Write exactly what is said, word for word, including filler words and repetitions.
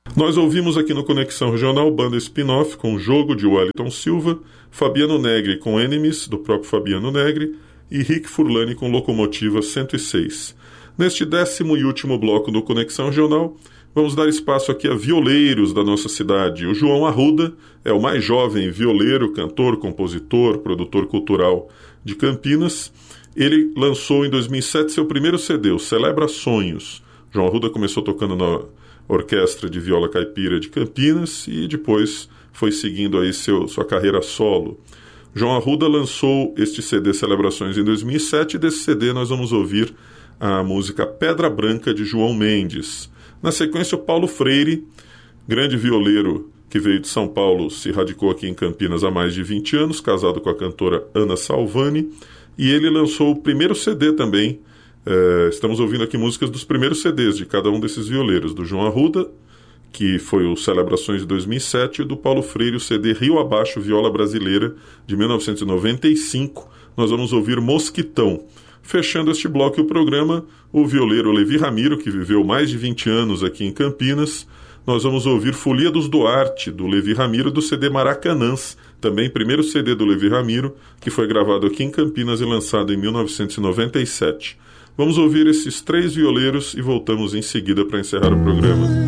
Nós ouvimos aqui no Conexão Regional Banda Spin-Off com Jogo de Wellington Silva, Fabiano Negri com Enemies, do próprio Fabiano Negri, e Rick Furlani com Locomotiva cento e seis. Neste décimo e último bloco do Conexão Regional, vamos dar espaço aqui a violeiros da nossa cidade. O João Arruda é o mais jovem violeiro, cantor, compositor, produtor cultural de Campinas. Ele lançou em dois mil e sete seu primeiro C D, o Celebra Sonhos. João Arruda começou tocando na Orquestra de Viola Caipira de Campinas e depois foi seguindo aí seu, sua carreira solo. João Arruda lançou este C D Celebrações em dois mil e sete e desse C D nós vamos ouvir a música Pedra Branca de João Mendes. Na sequência, o Paulo Freire, grande violeiro que veio de São Paulo, se radicou aqui em Campinas há mais de vinte anos, casado com a cantora Ana Salvani, e ele lançou o primeiro C D também. É, estamos ouvindo aqui músicas dos primeiros C Ds de cada um desses violeiros, do João Arruda, que foi o Celebrações de dois mil e sete, e do Paulo Freire, o C D Rio Abaixo Viola Brasileira, de mil novecentos e noventa e cinco. Nós vamos ouvir Mosquitão. Fechando este bloco e o programa, o violeiro Levi Ramiro, que viveu mais de vinte anos aqui em Campinas. Nós vamos ouvir Folia dos Duarte, do Levi Ramiro, do C D Maracanãs, também primeiro C D do Levi Ramiro, que foi gravado aqui em Campinas e lançado em mil novecentos e noventa e sete. Vamos ouvir esses três violeiros e voltamos em seguida para encerrar o programa.